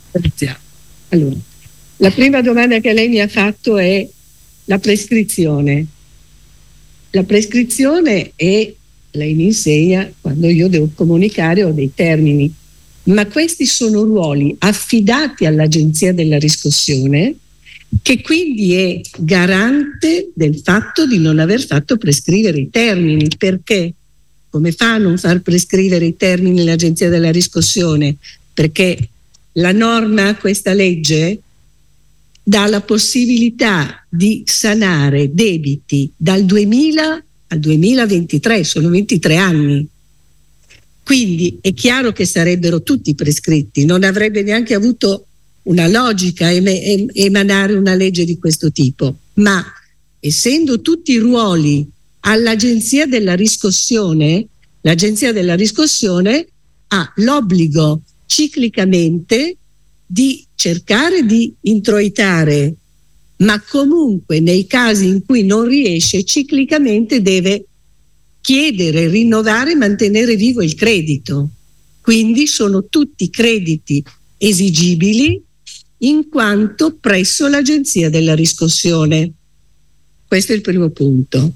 Iniziamo. Allora, la prima domanda che lei mi ha fatto è la prescrizione. La prescrizione è, lei mi insegna, quando io devo comunicare ho dei termini, ma questi sono ruoli affidati all'Agenzia della Riscossione, che quindi è garante del fatto di non aver fatto prescrivere i termini. Perché? Come fa a non far prescrivere i termini l'Agenzia della Riscossione? Perché la norma, questa legge, dà la possibilità di sanare debiti dal 2000 al 2023, sono 23 anni. Quindi è chiaro che sarebbero tutti prescritti, non avrebbe neanche avuto una logica emanare una legge di questo tipo, ma essendo tutti i ruoli all'Agenzia della Riscossione, l'Agenzia della Riscossione ha l'obbligo ciclicamente di cercare di introitare, ma comunque nei casi in cui non riesce, ciclicamente deve chiedere, rinnovare e mantenere vivo il credito. Quindi sono tutti crediti esigibili in quanto presso l'Agenzia della Riscossione. Questo è il primo punto.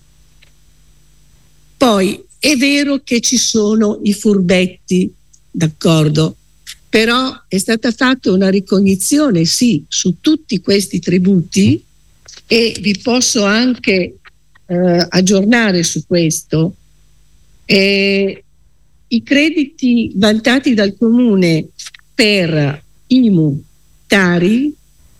Poi è vero che ci sono i furbetti, d'accordo, però è stata fatta una ricognizione, sì, su tutti questi tributi, e vi posso anche aggiornare su questo. I crediti vantati dal Comune per IMU, Tari,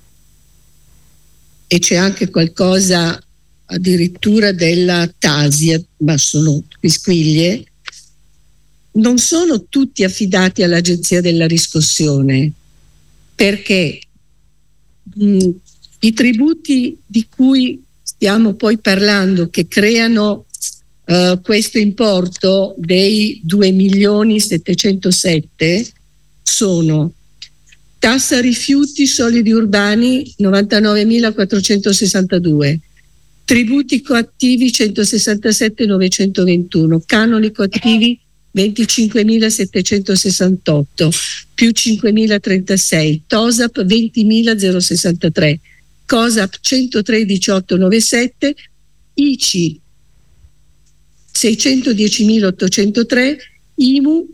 e c'è anche qualcosa addirittura della Tasia, ma sono quisquiglie, non sono tutti affidati all'Agenzia della Riscossione, perché i tributi di cui stiamo poi parlando, che creano questo importo dei 2.707.000, sono tassa rifiuti solidi urbani 99.462, tributi coattivi 167.921, canoni coattivi 25.768 più 5.036, TOSAP 20.063, COSAP 113.897, ICI 610.803, IMU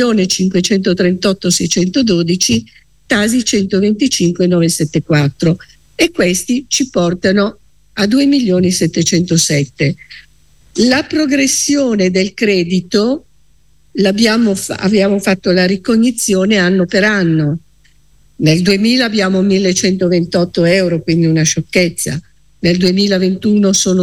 1.538.612, TASI 125.974, e questi ci portano a 2.707.000. La progressione del credito abbiamo fatto la ricognizione anno per anno. Nel 2000 abbiamo 1.128 euro, quindi una sciocchezza. Nel 2021 sono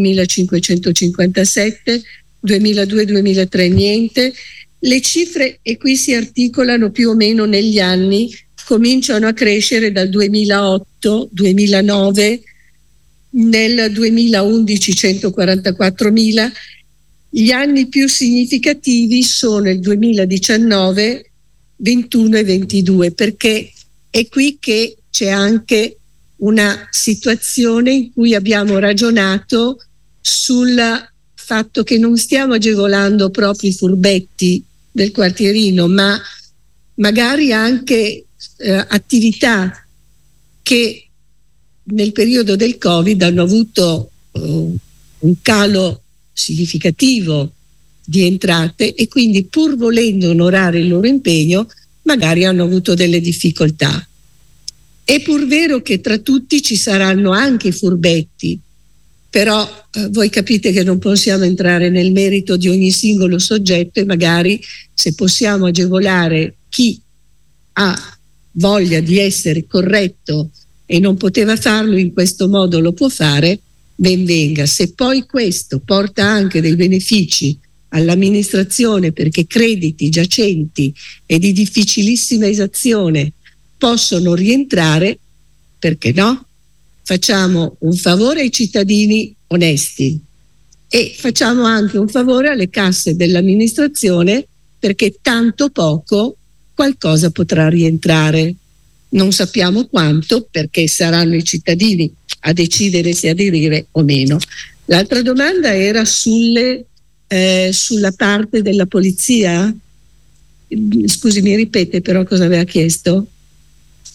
31.557, 2002-2003 niente. Le cifre, e qui si articolano più o meno negli anni, cominciano a crescere dal 2008-2009, nel 2011 144.000. Gli anni più significativi sono il 2019, 21 e 22, perché è qui che c'è anche una situazione in cui abbiamo ragionato sul fatto che non stiamo agevolando proprio i furbetti del quartierino, ma magari anche attività che nel periodo del Covid hanno avuto un calo significativo di entrate, e quindi pur volendo onorare il loro impegno magari hanno avuto delle difficoltà. È pur vero che tra tutti ci saranno anche furbetti, però voi capite che non possiamo entrare nel merito di ogni singolo soggetto, e magari se possiamo agevolare chi ha voglia di essere corretto e non poteva farlo in questo modo, lo può fare, ben venga. Se poi questo porta anche dei benefici all'amministrazione, perché crediti giacenti e di difficilissima esazione possono rientrare, perché no? Facciamo un favore ai cittadini onesti e facciamo anche un favore alle casse dell'amministrazione, perché tanto poco qualcosa potrà rientrare. Non sappiamo quanto, perché saranno i cittadini a decidere se aderire o meno. L'altra domanda era sulla parte della polizia. Scusi, mi ripete però cosa aveva chiesto?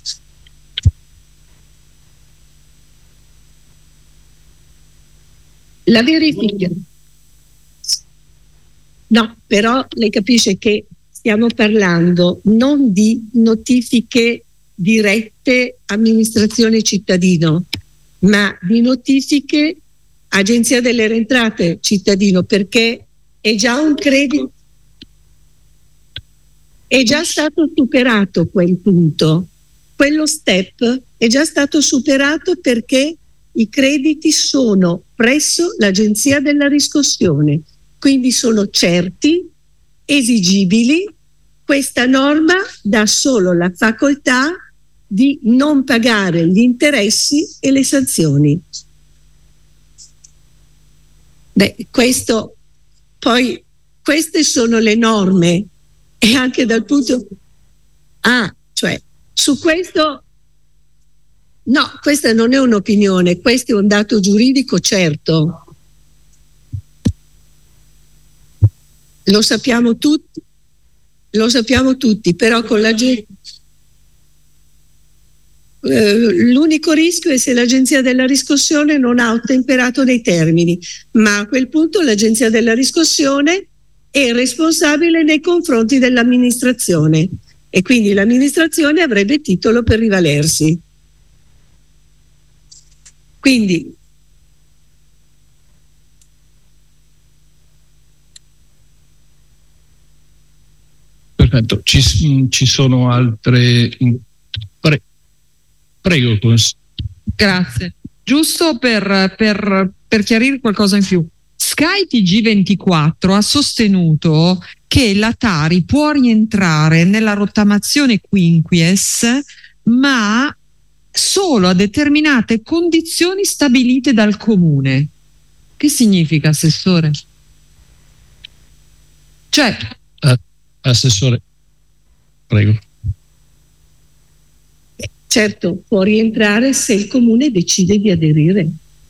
La verifica. No, però lei capisce che stiamo parlando non di notifiche dirette amministrazione cittadino, ma di notifiche Agenzia delle Entrate cittadino, perché è già un credito, è già stato superato quel punto, quello step è già stato superato perché i crediti sono presso l'Agenzia della Riscossione, quindi sono certi, esigibili. Questa norma dà solo la facoltà di non pagare gli interessi e le sanzioni. Beh, questo poi, queste sono le norme e anche dal punto... cioè, su questo... No, questa non è un'opinione, questo è un dato giuridico certo. Lo sappiamo tutti, però con la gente... l'unico rischio è se l'Agenzia della Riscossione non ha ottemperato nei termini, ma a quel punto l'Agenzia della Riscossione è responsabile nei confronti dell'amministrazione e quindi l'amministrazione avrebbe titolo per rivalersi. Quindi perfetto, ci sono altre... Prego. Grazie. Giusto per chiarire qualcosa in più. Sky TG24 ha sostenuto che la Tari può rientrare nella rottamazione quinquies, ma solo a determinate condizioni stabilite dal comune. Che significa, Assessore? Cioè... Assessore, prego. Certo, può rientrare se il comune decide di aderire.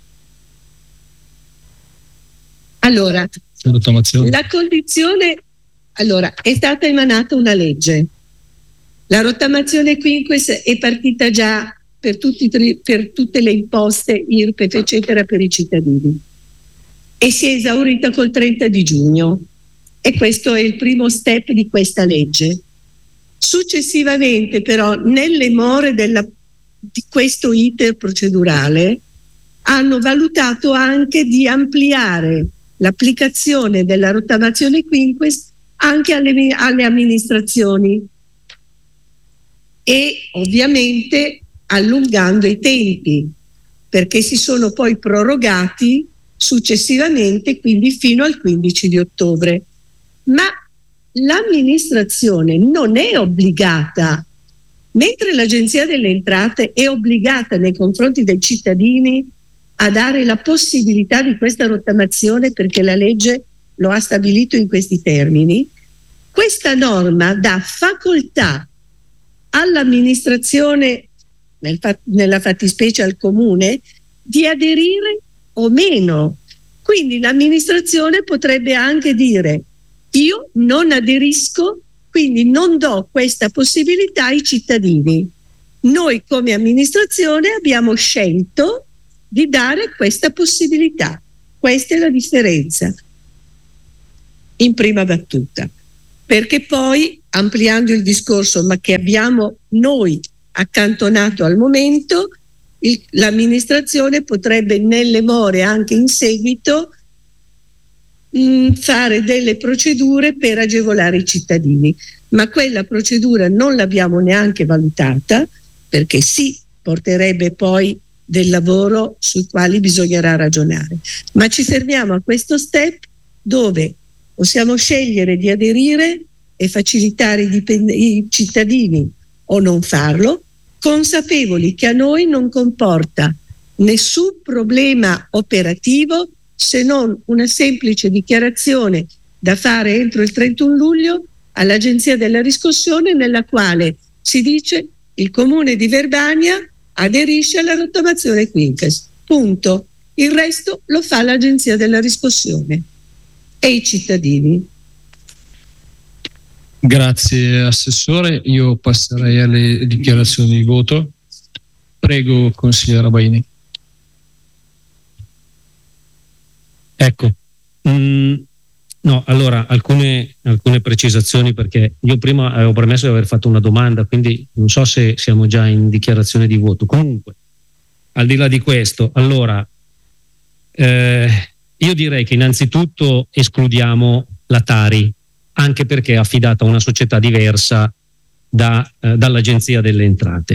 Allora, la condizione... Allora, è stata emanata una legge. La rottamazione quinquies è partita già per tutte le imposte IRPEF, eccetera, per i cittadini. E si è esaurita col 30 di giugno. E questo è il primo step di questa legge. Successivamente, però, nelle more di questo iter procedurale, hanno valutato anche di ampliare l'applicazione della rottamazione quinquies anche alle amministrazioni e ovviamente allungando i tempi, perché si sono poi prorogati successivamente, quindi fino al 15 di ottobre. Ma l'amministrazione non è obbligata, mentre l'Agenzia delle Entrate è obbligata nei confronti dei cittadini a dare la possibilità di questa rottamazione perché la legge lo ha stabilito in questi termini. Questa norma dà facoltà all'amministrazione, nella fattispecie al comune, di aderire o meno. Quindi l'amministrazione potrebbe anche dire: io non aderisco, quindi non do questa possibilità ai cittadini. Noi come amministrazione abbiamo scelto di dare questa possibilità. Questa è la differenza in prima battuta, perché poi, ampliando il discorso, ma che abbiamo noi accantonato al momento, l'amministrazione potrebbe nelle more anche in seguito fare delle procedure per agevolare i cittadini, ma quella procedura non l'abbiamo neanche valutata, perché sì, porterebbe poi del lavoro sui quali bisognerà ragionare, ma ci fermiamo a questo step dove possiamo scegliere di aderire e facilitare i cittadini o non farlo, consapevoli che a noi non comporta nessun problema operativo se non una semplice dichiarazione da fare entro il 31 luglio all'Agenzia della Riscossione, nella quale si dice: il comune di Verbania aderisce alla rottamazione quinquies. Punto. Il resto lo fa l'Agenzia della Riscossione e i cittadini. Grazie Assessore, io passerei alle dichiarazioni di voto. Prego, consigliera Baini. Ecco, no, allora alcune precisazioni, perché io prima avevo premesso di aver fatto una domanda, quindi non so se siamo già in dichiarazione di voto. Comunque, al di là di questo, allora io direi che innanzitutto escludiamo la Tari, anche perché è affidata a una società diversa dall'Agenzia delle Entrate.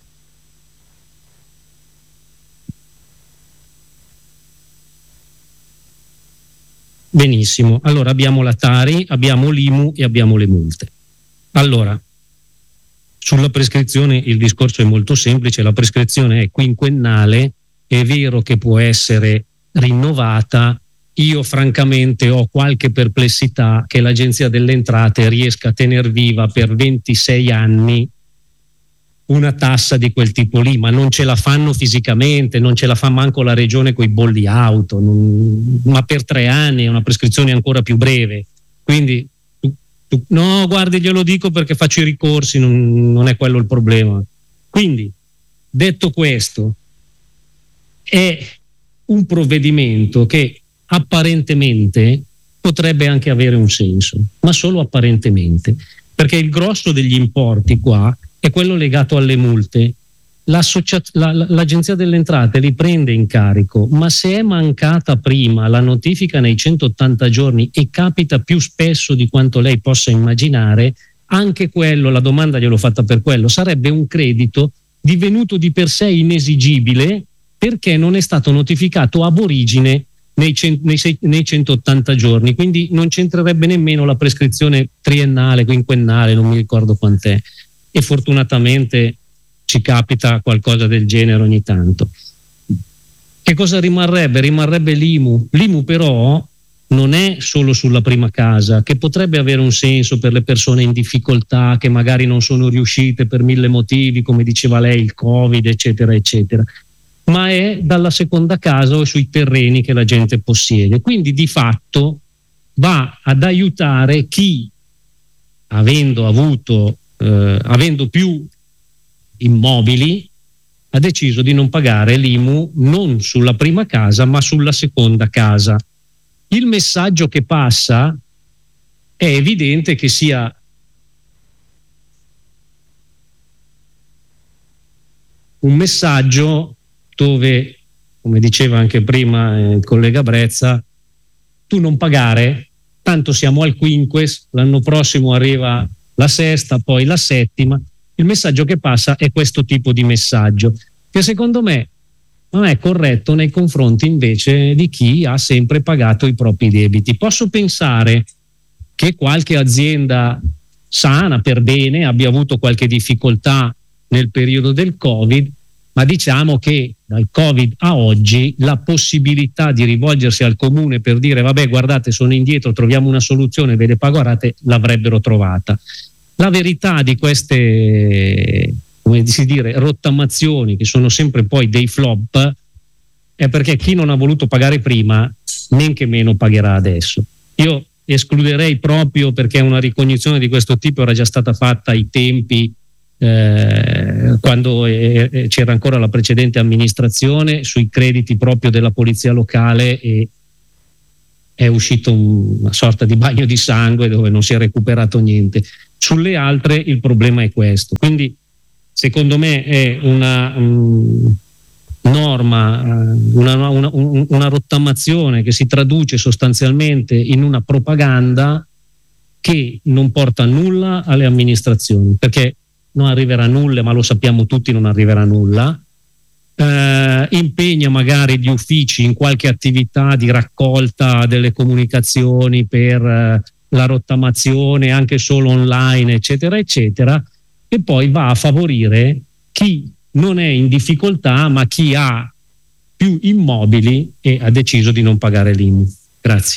Benissimo, allora abbiamo la Tari, abbiamo l'IMU e abbiamo le multe. Allora, sulla prescrizione il discorso è molto semplice, la prescrizione è quinquennale, è vero che può essere rinnovata. Io francamente ho qualche perplessità che l'Agenzia delle Entrate riesca a tener viva per 26 anni una tassa di quel tipo lì, ma non ce la fanno fisicamente, non ce la fa manco la regione coi bolli auto, ma per 3 anni è una prescrizione ancora più breve. Quindi no, guardi, glielo dico perché faccio i ricorsi, non è quello il problema. Quindi, detto questo, è un provvedimento che apparentemente potrebbe anche avere un senso, ma solo apparentemente, perché il grosso degli importi qua è quello legato alle multe. L'Agenzia delle Entrate li prende in carico, ma se è mancata prima la notifica nei 180 giorni, e capita più spesso di quanto lei possa immaginare, anche quello, la domanda gliel'ho fatta per quello, sarebbe un credito divenuto di per sé inesigibile perché non è stato notificato ab origine nei 180 giorni, quindi non c'entrerebbe nemmeno la prescrizione triennale, quinquennale, non mi ricordo quant'è, e fortunatamente ci capita qualcosa del genere ogni tanto. Che cosa rimarrebbe? Rimarrebbe l'IMU. L'IMU però non è solo sulla prima casa, che potrebbe avere un senso per le persone in difficoltà che magari non sono riuscite per 1000 motivi, come diceva lei, il Covid, eccetera, eccetera, ma è dalla seconda casa o sui terreni che la gente possiede. Quindi di fatto va ad aiutare chi, avendo più immobili, ha deciso di non pagare l'IMU non sulla prima casa ma sulla seconda casa. Il messaggio che passa è evidente che sia un messaggio dove, come diceva anche prima il collega Brezza, tu non pagare, tanto siamo al quinques, l'anno prossimo arriva la sesta, poi la settima. Il messaggio che passa è questo tipo di messaggio, che secondo me non è corretto nei confronti invece di chi ha sempre pagato i propri debiti. Posso pensare che qualche azienda sana per bene abbia avuto qualche difficoltà nel periodo del Covid, ma diciamo che dal Covid a oggi la possibilità di rivolgersi al comune per dire vabbè, guardate, sono indietro, troviamo una soluzione, ve le pago a rate, l'avrebbero trovata. La verità di queste, come si dire, rottamazioni, che sono sempre poi dei flop, è perché chi non ha voluto pagare prima men che meno pagherà adesso. Io escluderei proprio, perché una ricognizione di questo tipo era già stata fatta ai tempi quando c'era ancora la precedente amministrazione, sui crediti proprio della polizia locale, e è uscito una sorta di bagno di sangue dove non si è recuperato niente. Sulle altre il problema è questo, quindi secondo me è una norma, una rottamazione che si traduce sostanzialmente in una propaganda che non porta a nulla alle amministrazioni, perché non arriverà nulla, ma lo sappiamo tutti, non arriverà nulla. Impegna magari gli uffici in qualche attività di raccolta delle comunicazioni per la rottamazione anche solo online, eccetera eccetera, e poi va a favorire chi non è in difficoltà ma chi ha più immobili e ha deciso di non pagare l'IMU. Grazie.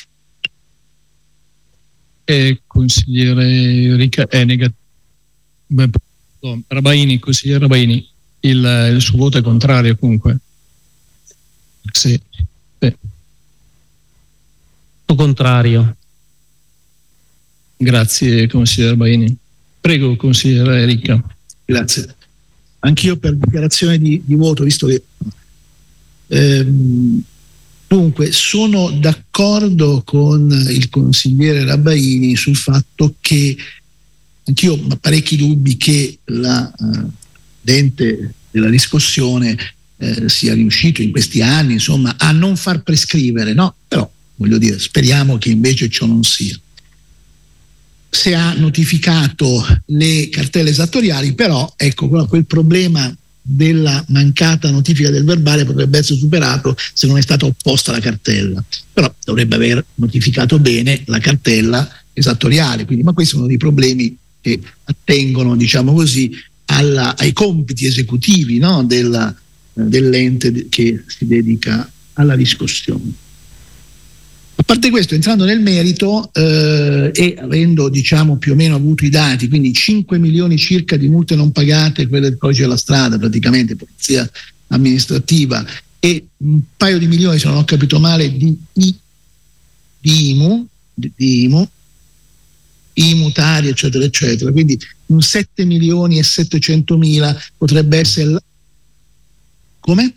Consigliere Ricca, è negativo. Rabaini, consigliere Rabaini, il suo voto è contrario comunque? Sì. Contrario. Grazie consigliere Rabaini. Prego consigliere Ricca. Grazie. Anch'io per dichiarazione di voto, visto che Dunque, sono d'accordo con il consigliere Rabbaini sul fatto che anch'io ho parecchi dubbi che l'ente della riscossione sia riuscito in questi anni, insomma, a non far prescrivere, no? Però, voglio dire, speriamo che invece ciò non sia. Se ha notificato le cartelle esattoriali, però, ecco, quel problema della mancata notifica del verbale potrebbe essere superato se non è stata opposta la cartella, però dovrebbe aver notificato bene la cartella esattoriale, quindi, ma questi sono dei problemi che attengono, diciamo così, ai compiti esecutivi, no? dell'ente che si dedica alla riscossione. A parte questo, entrando nel merito e avendo, diciamo, più o meno avuto i dati, quindi 5 milioni circa di multe non pagate, quelle del codice della strada, praticamente polizia amministrativa, e un paio di milioni, se non ho capito male, di IMU, tari, eccetera, eccetera. Quindi un 7 milioni e 700 mila potrebbe essere... Come?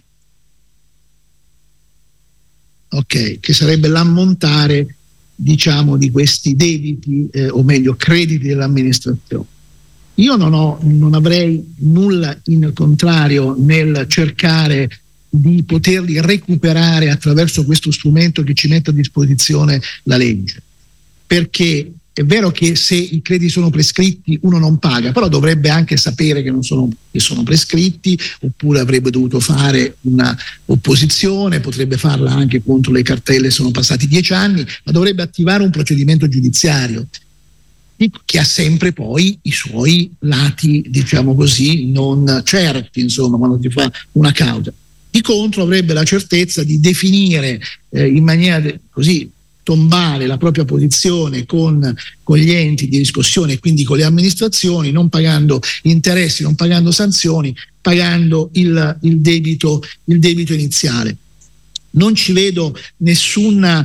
Ok, che sarebbe l'ammontare, diciamo, di questi debiti o meglio crediti dell'amministrazione. Io non avrei nulla in contrario nel cercare di poterli recuperare attraverso questo strumento che ci mette a disposizione la legge, perché è vero che se i crediti sono prescritti uno non paga, però dovrebbe anche sapere che sono prescritti, oppure avrebbe dovuto fare una opposizione, potrebbe farla anche contro le cartelle, sono passati 10 anni, ma dovrebbe attivare un procedimento giudiziario che ha sempre poi i suoi lati, diciamo così, non certi, insomma, quando si fa una causa. Di contro avrebbe la certezza di definire in maniera così tombare la propria posizione con gli enti di riscossione e quindi con le amministrazioni, non pagando interessi, non pagando sanzioni, pagando il debito iniziale. Non ci vedo nessuna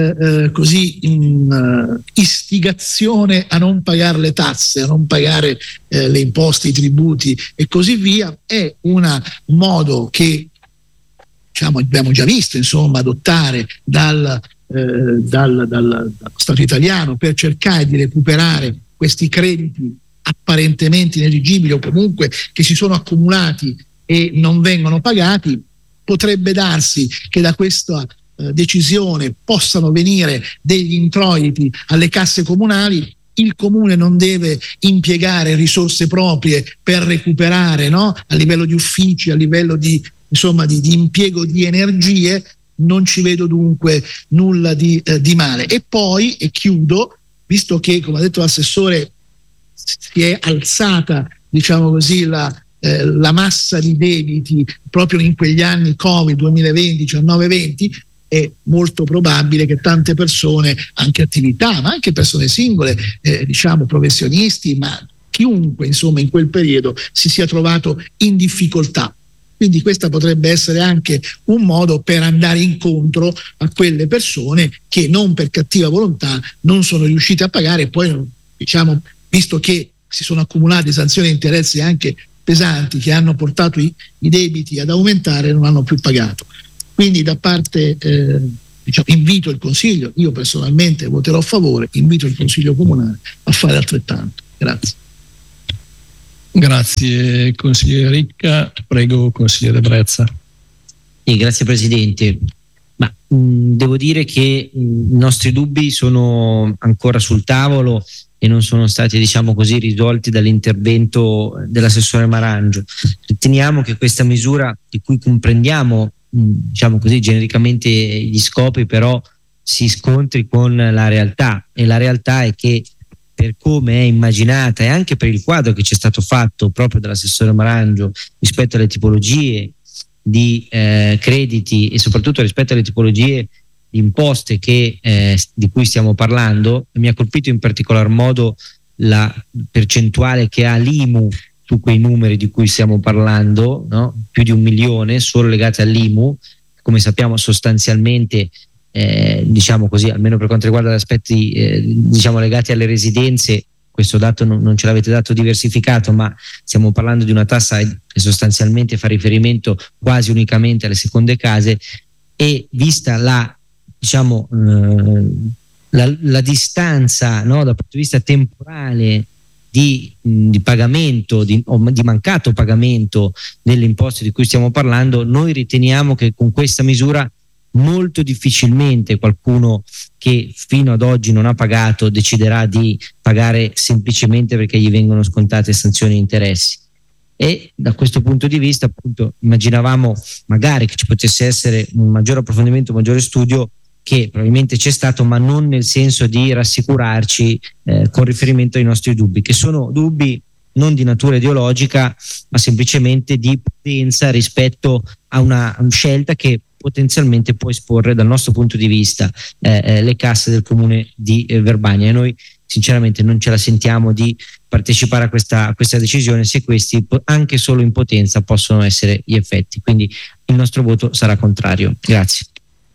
istigazione a non pagare le tasse, a non pagare le imposte, i tributi e così via. È un modo che, diciamo, abbiamo già visto, insomma, adottare dal Stato italiano per cercare di recuperare questi crediti apparentemente ineligibili o comunque che si sono accumulati e non vengono pagati. Potrebbe darsi che da questa decisione possano venire degli introiti alle casse comunali. Il comune non deve impiegare risorse proprie per recuperare, no? A livello di uffici, a livello di impiego di energie. Non ci vedo dunque nulla di male. E poi, e chiudo, visto che, come ha detto l'assessore, si è alzata, diciamo così, la massa di debiti proprio in quegli anni Covid 2020, 19-20, è molto probabile che tante persone, anche attività, ma anche persone singole, diciamo professionisti, ma chiunque, insomma, in quel periodo si sia trovato in difficoltà. Quindi questa potrebbe essere anche un modo per andare incontro a quelle persone che non per cattiva volontà non sono riuscite a pagare e poi, diciamo, visto che si sono accumulate sanzioni e interessi anche pesanti che hanno portato i debiti ad aumentare, non hanno più pagato. Quindi da parte, diciamo, invito il Consiglio, io personalmente voterò a favore, invito il Consiglio Comunale a fare altrettanto. Grazie. Grazie consigliere Ricca, prego consigliere Brezza. Grazie Presidente. Ma devo dire che i nostri dubbi sono ancora sul tavolo e non sono stati, diciamo così, risolti dall'intervento dell'assessore Marangio. Riteniamo che questa misura, di cui comprendiamo, diciamo così, genericamente gli scopi, però si scontri con la realtà, e la realtà è che, per come è immaginata e anche per il quadro che ci è stato fatto proprio dall'assessore Marangio rispetto alle tipologie di crediti e soprattutto rispetto alle tipologie di imposte di cui stiamo parlando, mi ha colpito in particolar modo la percentuale che ha l'IMU su quei numeri di cui stiamo parlando, no? Più di 1 milione solo legate all'IMU, come sappiamo sostanzialmente, diciamo così, almeno per quanto riguarda gli aspetti diciamo legati alle residenze, questo dato non ce l'avete dato diversificato, ma stiamo parlando di una tassa che sostanzialmente fa riferimento quasi unicamente alle seconde case. e vista la distanza, no, dal punto di vista temporale di pagamento, di mancato pagamento delle imposte di cui stiamo parlando, noi riteniamo che con questa misura molto difficilmente qualcuno che fino ad oggi non ha pagato deciderà di pagare semplicemente perché gli vengono scontate sanzioni e interessi. E da questo punto di vista, appunto, immaginavamo magari che ci potesse essere un maggiore approfondimento, un maggiore studio, che probabilmente c'è stato, ma non nel senso di rassicurarci con riferimento ai nostri dubbi, che sono dubbi non di natura ideologica, ma semplicemente di prudenza rispetto a una scelta che potenzialmente può esporre dal nostro punto di vista le casse del comune di Verbania, e noi sinceramente non ce la sentiamo di partecipare a questa decisione se questi anche solo in potenza possono essere gli effetti, quindi il nostro voto sarà contrario. Grazie.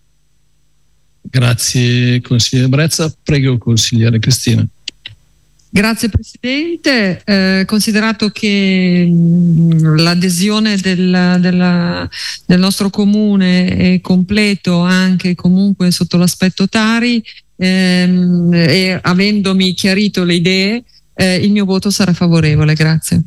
Grazie consigliere Brezza, prego consigliere Cristina. Grazie Presidente, considerato che l'adesione del nostro comune è completo anche comunque sotto l'aspetto Tari, e avendomi chiarito le idee, il mio voto sarà favorevole. Grazie.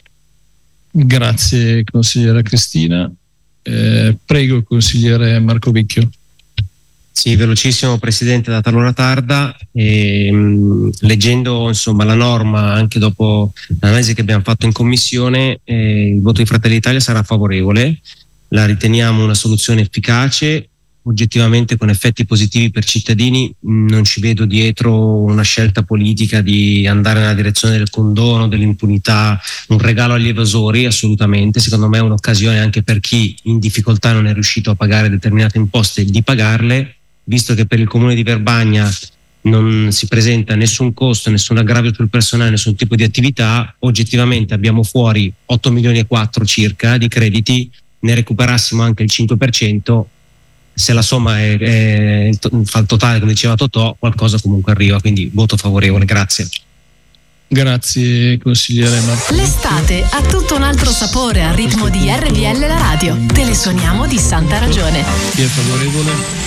Grazie consigliera Cristina, prego consigliere Marco Vicchio. Sì, velocissimo Presidente, data l'ora tarda, leggendo insomma la norma anche dopo l'analisi che abbiamo fatto in commissione, il voto di Fratelli d'Italia sarà favorevole, la riteniamo una soluzione efficace, oggettivamente con effetti positivi per cittadini, non ci vedo dietro una scelta politica di andare nella direzione del condono, dell'impunità, un regalo agli evasori, assolutamente. Secondo me è un'occasione anche per chi in difficoltà non è riuscito a pagare determinate imposte di pagarle, visto che per il comune di Verbania non si presenta nessun costo, nessun aggravio sul personale, nessun tipo di attività, oggettivamente abbiamo fuori 8 milioni e 4 circa di crediti, ne recuperassimo anche il 5%, se la somma fa il totale, come diceva Totò, qualcosa comunque arriva, quindi voto favorevole. Grazie. Grazie consigliere Marco. L'estate ha tutto un altro sapore al ritmo di RVL la radio. Te le suoniamo di santa ragione. Chi è favorevole?